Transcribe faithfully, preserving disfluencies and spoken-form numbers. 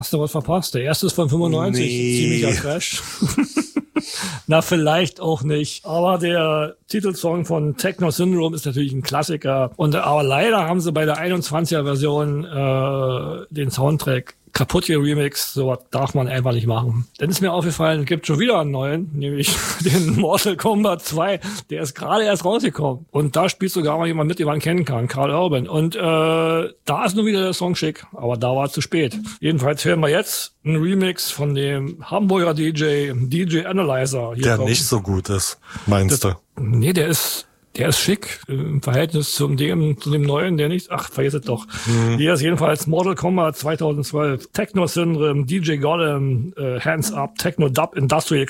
Hast du was verpasst? Der erste ist von fünfundneunzig, nee. Ziemlicher Crash. Na, vielleicht auch nicht. Aber der Titelsong von Techno Syndrome ist natürlich ein Klassiker. Und aber leider haben sie bei der einundzwanziger Version äh, den Soundtrack kaputt geremixed. So was darf man einfach nicht machen. Dann ist mir aufgefallen, es gibt schon wieder einen neuen, nämlich den Mortal Kombat zwei. Der ist gerade erst rausgekommen. Und da spielt sogar mal jemand mit, den man kennen kann, Karl Urban. Und äh, da ist nur wieder der Song schick. Aber da war es zu spät. Jedenfalls hören wir jetzt einen Remix von dem Hamburger D J, D J Analyzer. Hier der kommt. nicht so gut ist, meinst das, du? Nee, der ist... Der ist schick im Verhältnis zum dem, zu dem neuen, der nicht, ach, vergiss es doch. Mhm. Hier ist jedenfalls Mortal Kombat zweitausendzwölf, Techno Syndrome, D J Golem, äh, Hands Up, Techno Dub Industrial